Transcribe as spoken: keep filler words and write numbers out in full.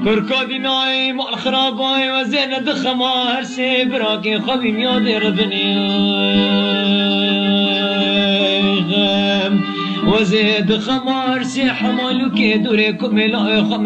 كركادي ناي مال خراباي وزين دخمار سي براكي خبيم يادي ربني وزيد خمار سي حمالو كي دوري كمل